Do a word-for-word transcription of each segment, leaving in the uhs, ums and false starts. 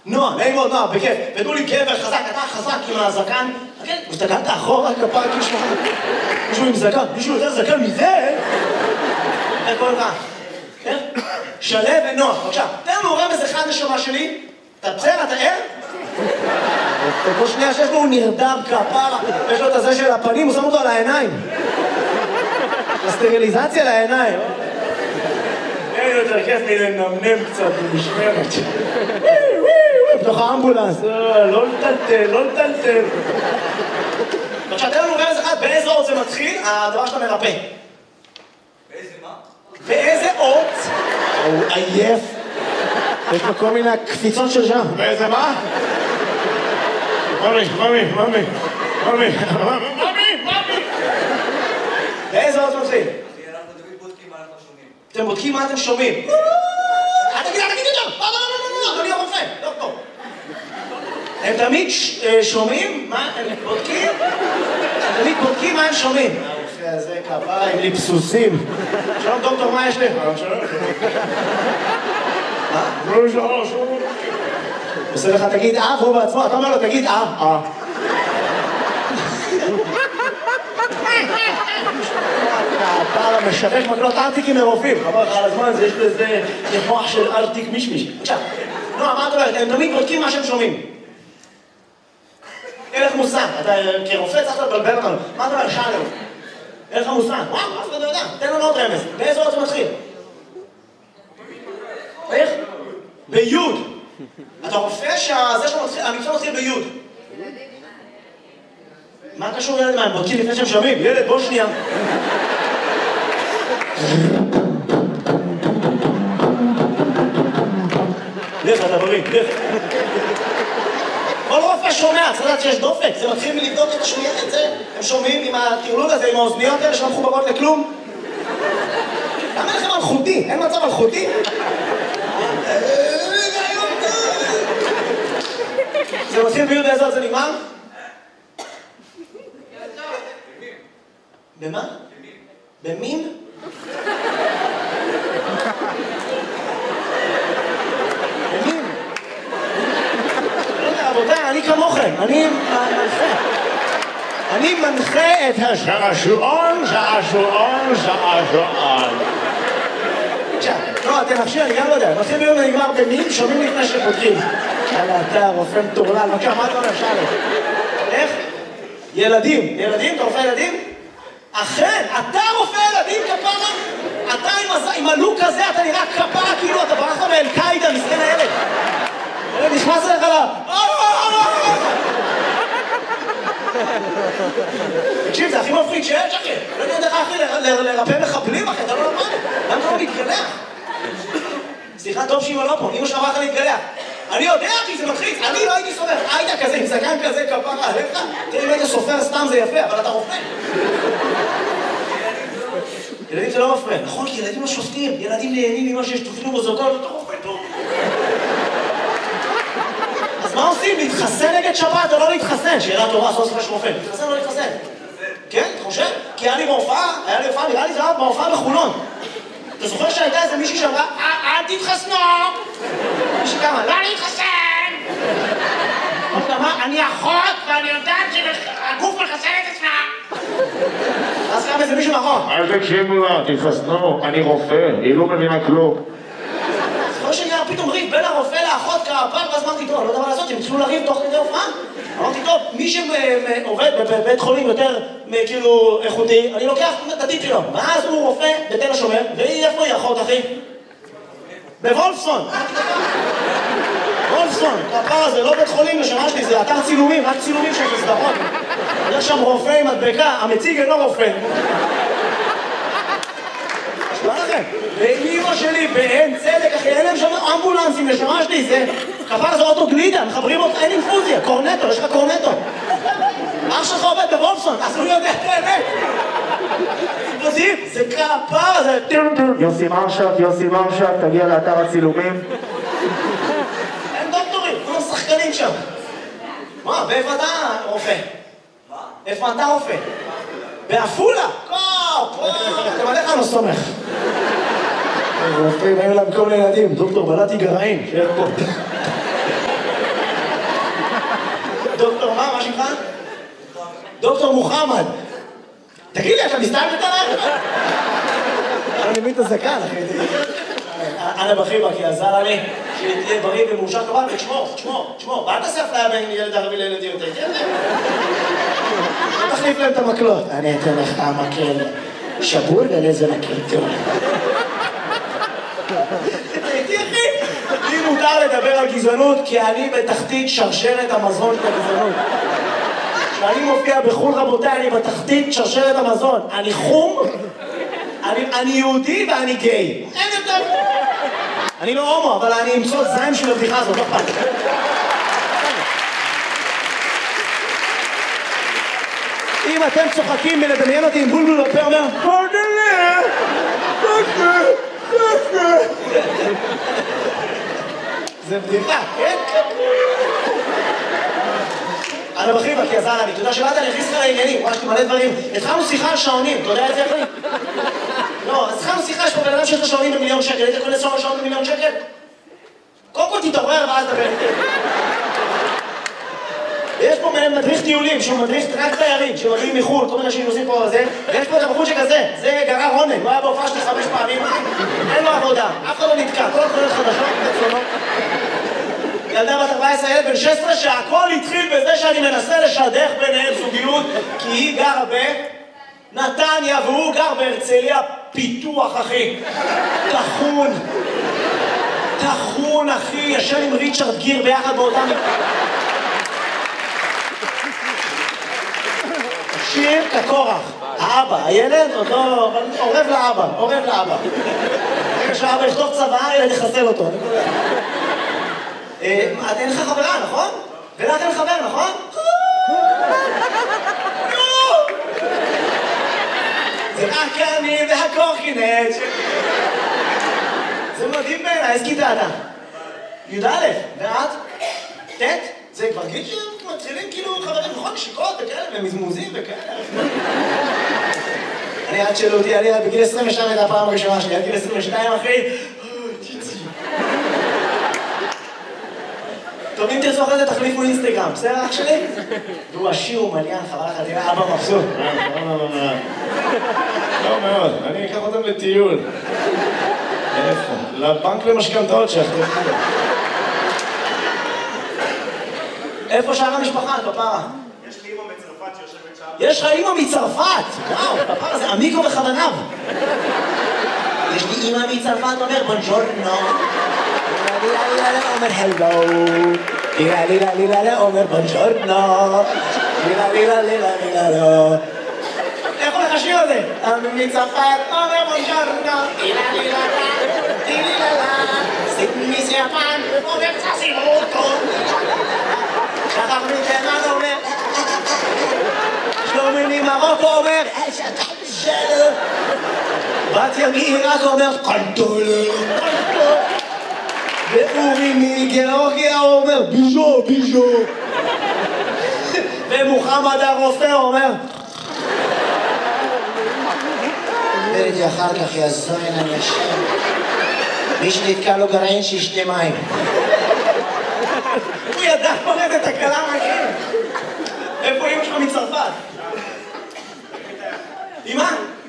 נועה, נעים מאוד, נועה, בכיף. ודעו לי גבר חזק, אתה חזק עם הזקן. כן, ושתגעת אחורה, כפרה, כאילו שלך. מישהו עם זקן, מישהו יותר זקן מזה? איך קוראים לך? כן? שלו ונועה, בבקשה. תן לנו רמז אחד נשמה שלי. אתה בסדר, אתה ער? כל שנייה שיש לו הוא נרדם כפרה, יש לו את הזה של הפנים, הוא שם אותו על העיניים. הסטריליזציה לעיניים. אין יותר כיף לי לנמנם קצת במשמרת. בתוך האמבולנס, לא לטלטל, לא לטלטל. עכשיו, תן לנו רמז אחד, באיזה אות זה מתחיל, הדבר שאתה מרפא. באיזה מה? באיזה אות? הוא עייף. יש לו כל מיני קפיצות של שם. באיזה מה? ממי, ממי, ממי, ממי, ממי, ממי. באיזה אות זה מתחיל? אנחנו תמיד בודקים מה אנחנו שומעים. אתם בודקים מה אתם שומעים. אל תגיד, אל תגיד את זה! לא, לא, לא, לא, לא, אדוני הרופא, לא פה. הם תמיד שומעים מה הם בודקים? הם תמיד בודקים מה הם שומעים. הרופא הזה כפרה עם ליפסוסים. שלום דוקטור, מה יש לך? שלום, שלום. שלום, שלום. עושה לך, תגיד אה, והוא בעצמו, אתה אומר לו, תגיד אה, אה. הפער המשבש מקלות ארטיקים מרופאים. חבר לך על הזמן, יש לזה מוח של ארטיק מישמיש. בבקשה. נועה, מה את אומרת? הם תמיד בודקים מה שהם שומעים. אין לך מושג. אתה כרופא צריך לבלבל אותנו. מה אתה אומר? שאלה. אין לך מושג. וואו, אף אחד לא יודע. תן לנו עוד רמז. באיזה אות זה מתחיל? איך? ביוד. אתה רופא שהמקצוע מתחיל ביוד. מה קשור ילד מה? הם בודקים לפני שהם שומעים. ילד, בוא שנייה. לך, אתה בריא, לך. כל רופא שומע, צריך לדעת שיש דופק. זה מתחיל מלבדוק את השמיעה, את זה. הם שומעים עם הטרלול הזה, עם האוזניות האלה שלא מחוברות לכלום. למה לכם מלכותי? אין מצב מלכותי? זה מתחיל ביוד באיזה עוד זה נגמר? במה? במין? במין? לא יודע, רבותיי, אני כמוכם, אני מנחה. אני מנחה את השעשועון, שעשועון, שעשועון. עכשיו, לא, תנחשי, אני גם לא יודע. מתחיל ביום ונגמר במין, שומעים לפני שפותחים. יאללה, אתה רופא מטורלל, בבקשה, מה אתה אומר, שאלה? איך? ילדים. ילדים? אתה רופא ילדים? אכן, אתה רופא ילדים, כפרה? אתה עם הלוק הזה, אתה נראה כפרה, כאילו אתה ברח מאל-קאידה, מסכן הילד. הילד נכנס אליך לה... תקשיב, זה הכי מפחיד שיש, אחי. לא יודע דרך אחי לרפא מחבלים, אחי, אתה לא למד. למה אתה לא מתגלח? סליחה, טוב שאמא לא פה, אמא שלך לך להתגלח. אני יודע, אחי, זה מלחיץ. אני לא הייתי סופר. היית כזה, עם זקן כזה, כפרה עליך. תראה, אם היית סופר סתם זה יפה, אבל אתה רופא. ילדים זה לא מפריע. נכון, כי ילדים לא שופטים. ילדים נהנים ממה שיש תופנו בזאתו, אתה רופא טוב. אז מה עושים? להתחסן נגד שבת או לא להתחסן? שאלה טובה, סוף סוף יש רופא. להתחסן או לא להתחסן? כן, אתה חושב? כי היה לי בהופעה, היה לי הופעה, נראה לי זה היה בהופעה בחולון. אתה זוכר שהייתה איזה מישהי שאמרה, אל תתחסנו! מישהי כמה, לא להתחסן! עוד אמרה, אני אחות ואני יודעת שהגוף מחסן את עצמה! אז קם איזה מישהו נכון. אל תקשיבו לה, תתחסנו, אני רופא, היא לא מבינה כלום. זוכר שנהיה פתאום ריב בין הרופא לאחות כפר, ואז אמרתי, טוב, לא יודע מה לעשות, הם התחילו לריב תוך כדי הופעה. אמרתי, טוב, מי שעובד בבית חולים יותר כאילו איכותי, אני לוקח את הטיפ שלו. ואז הוא רופא בתל השומר, והיא איפה היא אחות, אחי? בוולפסון. וולפסון, כפר הזה, לא בית חולים לשמה שלי, זה אתר צילומים, רק צילומים של סדרות. יש שם רופא עם מדבקה, המציג אינו רופא. נשמע לכם? ואימא שלי באין צדק, אחי, אין להם שם אמבולנסים לשמה שלי, זה... כפר זה אוטו גלידה, מחברים אותך, אין אינפוזיה, קורנטו, יש לך קורנטו. אח שלך עובד בוולפסון, אז הוא יודע את האמת. יודעים? זה כפר, זה... יוסי מרשק, יוסי מרשק, תגיע לאתר הצילומים. אין דוקטורים, כולם שחקנים שם. מה, ואיפה אתה רופא? מה? איפה אתה רופא? בעפולה? קופ, אתם עליך לא סומך. רופאים, היו להם כל ילדים, דוקטור בלעתי גרעין, שיהיה פה. מה שמך? דוקטור מוחמד. תגיד לי, אתה מסתלבט עליי? אני מבין את הזקן, אחי. אנא בחיבק, יא זלמה, שתהיה בריא ומאושר כמובן, ותשמור, תשמור, תשמור. ואל תעשה אפליה בין ילד ערבי לילד יהודי, תהיה זה. לא תחליף להם את המקלות. אני אתן לך המקל שבור ולזה מקל טוב. תראי, אחי, לי מותר לדבר על גזענות, כי אני בתחתית שרשרת המזון של הגזענות. כשאני מופיע בחו"ל, רבותיי, אני בתחתית שרשרת המזון. אני חום, אני, אני יהודי ואני גיי. אין יותר. אני לא הומו, אבל אני אמצוא זיים של הבדיחה הזאת, לא פעם. אם אתם צוחקים מלדמיין אותי עם בולבול בפה, אומר, פרדלה, פרדלה, פרדלה. זה בדיחה, כן? אני בחיבק, כי עזר לי. תודה שבאת, אני אכניס לך לעניינים. ממש מלא דברים. התחלנו שיחה על שעונים, אתה יודע את זה אחי? לא, אז התחלנו שיחה, יש פה בן אדם שיש לו שעונים במיליון שקל. היית קונה שעון במיליון שקל? קודם כל תתעורר ואז דבר איתי. ויש פה מדריך טיולים, שהוא מדריך רק תיירים, שמגיעים מחו"ל, כל מיני אנשים נוסעים פה על זה, ויש פה את הבחור שכזה, זה גרר רונן, הוא היה בהופעה שלי חמש פעמים, אין לו עבודה, אף אחד לא נתקע, כל התחולות חדשות, אצלנו. ילדה בת ארבע עשרה, ילד בן שש עשרה, שהכל התחיל בזה שאני מנסה לשדך ביניהם זוגיות, כי היא גרה בנתניה והוא גר בהרצליה פיתוח, אחי. תחון. תחון, אחי, ישן עם ריצ'רד גיר ביחד באותם... שיר כקורח. האבא, הילד עוד לא... עורב לאבא, עורב לאבא. רגע שהאבא יכתוב צבא, הילד יחסל אותו. אין לך חברה, נכון? ולך אין חבר, נכון? זה רק אני והקורקינט. זה מדהים בעיניי, איזה כיתה אתה? י"א, ואת? ט'? זה כבר גיל שמתחילים כאילו חברים, נכון? נשיקות וכאלה, ומזמוזים וכאלה. אני עד שאלו אותי, אני בגיל עשרים ושתיים הייתה הפעם הראשונה שלי, עד גיל עשרים ושתיים אחי. טוב, אם תרצו אחרי זה תחליפו אינסטגרם, בסדר אח שלי? והוא עשיר ומעניין, חבל לך, תראה, אבא מבסוט. לא מאוד, אני אקח אותם לטיול. איפה? לבנק למשכנתאות שאחרי. איפה שאר המשפחה, פפרה? יש לי אמא מצרפת שיושבת שם. יש לך אמא מצרפת! וואו, פפרה זה עמיקו וכוונב. יש לי אמא מצרפת, אומר בונג'ורנו. לילה לילה אומר הלו. לילה לילה לילה אומר בונג'ורנו. לילה לילה לילה לילה לא. איך הולך השיר הזה? אמא מצרפת אומר בונג'ורנו. לילה לילה לילה לילה. סימיס יפן אומר צסימוטו. שכח מתימן אומר שלומי ממרוקו אומר שלו בת ימי רק אומר קנטולה ואורי מגיאורגיה אומר ביז'ו ביז'ו ומוחמד הרופא אומר וראיתי אחר כך יזוין אני ישן מי שנתקע לו גרעין שישתה מים הוא ידע פורט את הקלה מהכם. איפה אמא שלך מצרפת? אמא?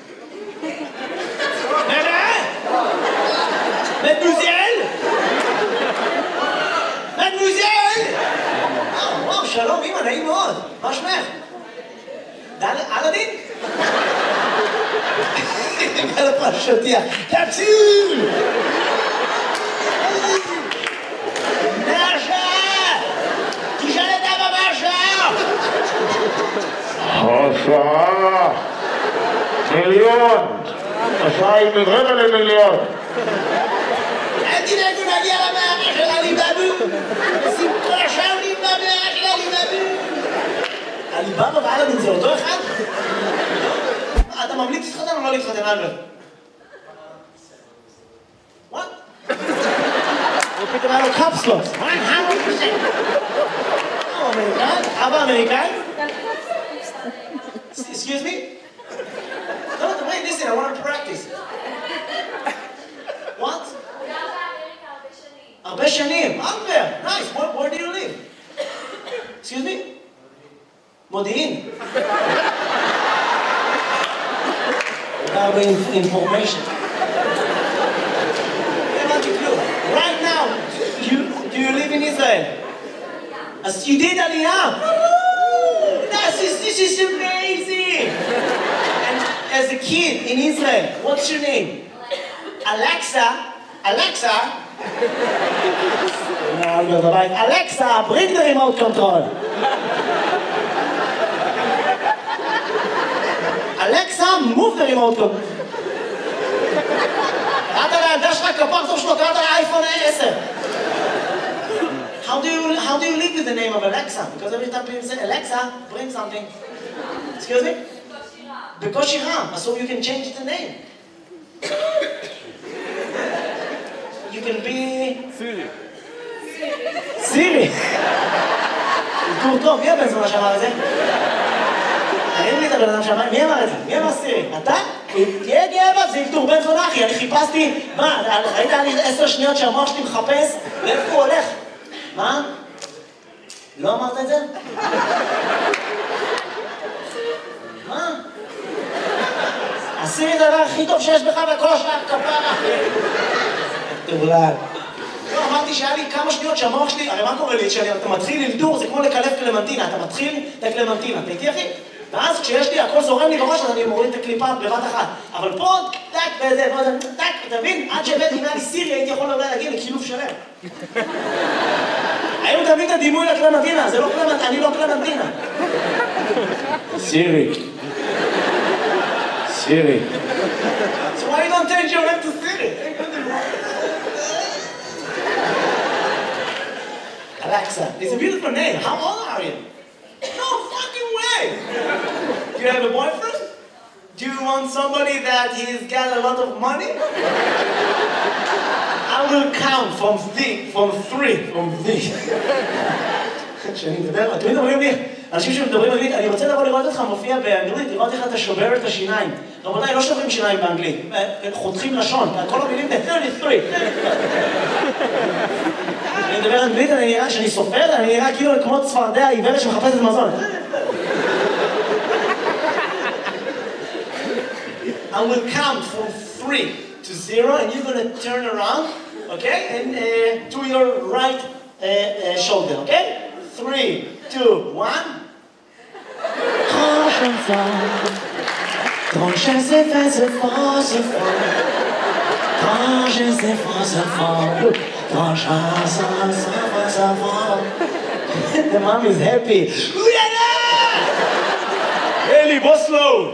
נראה? מדוזיאל? מדוזיאל? וואו, שלום אמא, נעים מאוד. מה שמך? אלאדין? על הפרשתיה. תציל! השעה מיליון, השעה היא מרבע למיליון. אל תדאגו נגיע למאה של עליבאבו, שמחה שנים במאה של עליבאבו. עליבאבו ואלאדין זה אותו אחד? אתה ממליץ להתחתן או לא להתחתן אלברט? וואט? הוא פתאום היה לו קפסלוס. הוא אמריקאי? אבא אמריקאי? Excuse me? No, wait, listen, I want to practice. What? הרבה שנים, Albert, nice, where, where do you live? Excuse me? מודיעין. הרבה information. הבנתי כלום. Right now, you, do you live in Israel? אז you did עלייה. This is, this is amazing. And as a kid in Israel, what's your name? Alexa. Alexa. Alexa, bring the remote control. Alexa, move the remote control. קראת לילדה שלך כפרצוף שלו, קראת לאייפון עשר. How do you how do you live with the name of Alexa? Because every time people say Alexa, bring something. Excuse me? בקושי רם. So you can change the name. You can be... סירי. סירי. אזכור טוב, מי הבן זונה שאמר את זה? אין לי את הבן אדם שאמר, מי אמר את זה? מי אמר סירי? אתה? תהיה גאה בה, זה אלתור בן זונה אחי, אני חיפשתי... מה, ראית לי עשר שניות שהמוח שלי מחפש? לאיפה הוא הולך? מה? לא אמרת את זה? מה? הסירי זה הדבר הכי טוב שיש בך בכל השעה כפרה אחי. תאולל. לא, אמרתי שהיה לי כמה שניות שהמוח שלי, הרי מה קורה לי? כשאתה מתחיל ללדור, זה כמו לקלף קלמנטינה, אתה מתחיל את הקלמנטינה, אתה איתי אחי? ואז כשיש לי, הכל זורם לי בראש, אז אני מוריד את הקליפה בבת אחת. אבל פה, טק, וזה, וזה, טק, אתה מבין? עד שהבאתי, אם היה לי סירי, הייתי יכול אולי להגיע לקילוף שלם. היום תביא את הדימוי לקלמנטינה, זה לא קלמנטינה, אני לא קלמנטינה. סירי. סירי. So why you don't change your name to Siri? Alexa, it's a beautiful name. How old are you? No fucking way! Do you have a boyfriend? Do you want somebody that he's got a lot of money? I will count from three, from three, from three. כשאני מדבר, אתם מדברים לי, אנשים שמדברים אנגלית, אני רוצה לבוא לראות אותך מופיע באנגלית, לראות איך אתה שובר את השיניים. רבותיי, לא שוברים שיניים באנגלית, חותכים לשון, כל המילים ב-שלושים ושלוש. אני מדבר אנגלית, אני נראה, כשאני סופר, אני נראה כאילו כמו צפרדע עיוורת שמחפשת מזון. I will count from three to zero, and you're going to turn around, okay, and uh, to your right uh, uh, shoulder, okay? Three, two, one. Grand chanson, grand chanson, c'est fort, c'est fort. Grand chanson, c'est fort, c'est fort. Grand chanson, c'est fort, c'est fort. The mom is happy. אלי, בוא סלואו!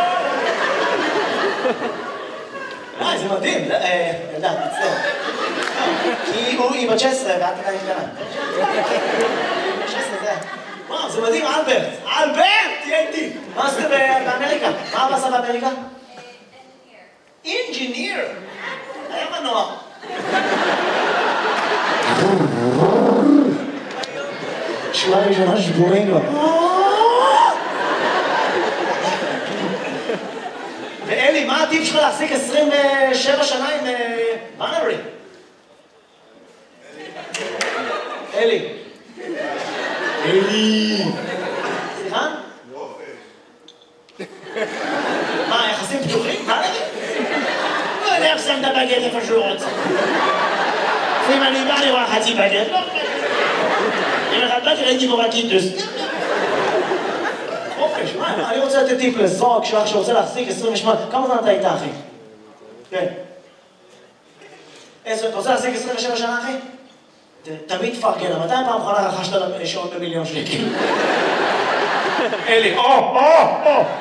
וואי, זה מדהים, ילדה, תצטער. כי היא בת שש עשרה ואת עדיין קטנה. שש עשרה זה... וואו, זה מדהים, אלברט. אלברט! תהיה איתי. מה עשית באמריקה? מה אבא עשה באמריקה? אינג'יניר. היה מנוע. שורה ראשונה שבורים לו. ואלי, מה הטיפ שלך להחזיק עשרים ושבע שנה עם בנרי? אלי. אלי. סליחה? מה, יחסים פתוחים? מה נגיד? לא יודע איך שם את הבגט איפה שהוא רוצה. אם אני בא לראות חצי בגט, לא בגט. אם אחד בא ראיתי בו בקיטוס. חופש, מה? אני רוצה לתת טיפ לזוג שלך שרוצה להחזיק עשרים ושמונה. כמה זמן אתה איתה, אחי? כן. אתה רוצה להחזיק עשרים ושבע שנה, אחי? תמיד תפרגן, מתי פעם אחרונה רכשת שעון במיליון שקל? אלי, או, או, או!